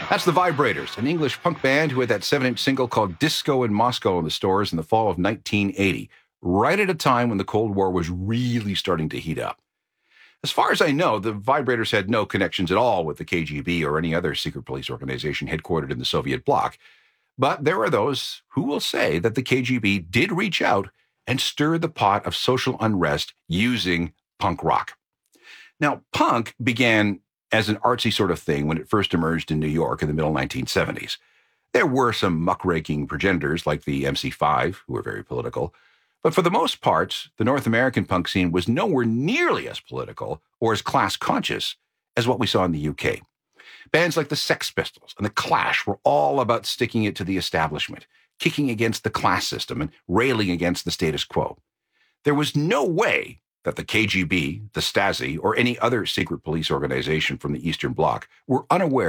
That's the Vibrators, an English punk band who had that 7-inch single called Disco in Moscow in the stores in the fall of 1980, right at a time when the Cold War was really starting to heat up. As far as I know, the Vibrators had no connections at all with the KGB or any other secret police organization headquartered in the Soviet bloc. But there are those who will say that the KGB did reach out and stir the pot of social unrest using punk rock. Now, punk began as an artsy sort of thing when it first emerged in New York in the middle 1970s. There were some muckraking progenitors like the MC5, who were very political, but for the most part, the North American punk scene was nowhere nearly as political or as class-conscious as what we saw in the UK. Bands like the Sex Pistols and the Clash were all about sticking it to the establishment, kicking against the class system and railing against the status quo. There was no way that the KGB, the Stasi, or any other secret police organization from the Eastern Bloc were unaware